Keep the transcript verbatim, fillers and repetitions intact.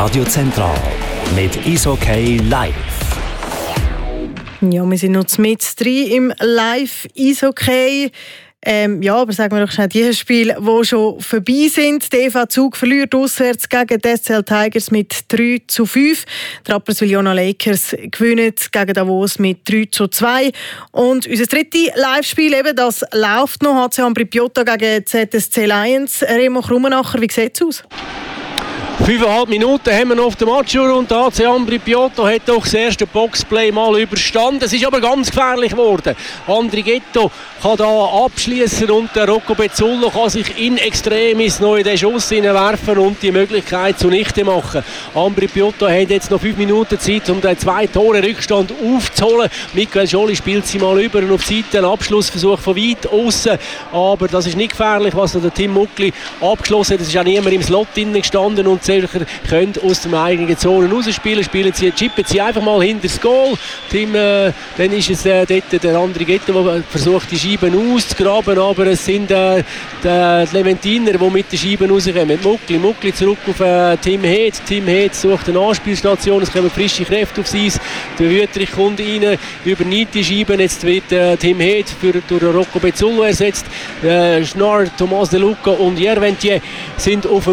Radio Zentral mit Eishockey live. Ja, wir sind noch mit drin im Live-Eishockey. Ähm, ja, aber sagen wir doch schnell die Spiele, die schon vorbei sind. Die E V Zug verliert auswärts gegen die S C L Tigers mit drei zu fünf. Die Rapperswil-Jona Lakers gewinnen gegen Davos mit drei zu zwei. Und unser drittes Live-Spiel, eben, das läuft noch. H C Ambri Piotta gegen Z S C Lions. Remo Krummenacher, wie sieht es aus? Fünfeinhalb Minuten haben wir noch auf der Matchuhr und der H C Ambri Piotta hat doch das erste Boxplay mal überstanden. Es ist aber ganz gefährlich geworden. Andri Ghetto kann da abschließen und der Rocco Bezzullo kann sich in extremis neu in den Schuss hineinwerfen und die Möglichkeit zunichte machen. Ambri Piotta hat jetzt noch fünf Minuten Zeit, um den zwei Tore Rückstand aufzuholen. Michael Joly spielt sie mal über und auf die Seite. Ein Abschlussversuch von weit außen, aber das ist nicht gefährlich, was der Tim Muckli abgeschlossen hat. Es ist auch niemand im Slot drinnen gestanden und die Zürcher können aus der eigenen Zone rausspielen. Spielen sie, chippen sie einfach mal hinter das Goal. Tim, äh, dann ist es äh, dort der andere Ghetto, der versucht, die Scheiben auszugraben, aber es sind äh, die Leventiner, die mit den Scheiben rauskommen. Muckli, Muckli zurück auf äh, Tim Heed. Tim Heed sucht eine Anspielstation, es kommen frische Kräfte aufs Eis. Der Wüterich kommt rein, übernimmt die Scheiben. Jetzt wird äh, Tim Heed für, durch Rocco Bezzullo ersetzt. Äh, Schnarr, Thomas De Luca und Jerventier sind auf